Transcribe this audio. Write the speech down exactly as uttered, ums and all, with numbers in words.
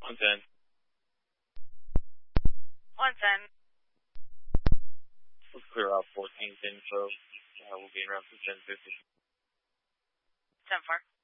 one ten. one ten. Let's clear out fourteenth info. Uh, we'll be around for ten fifty. ten four.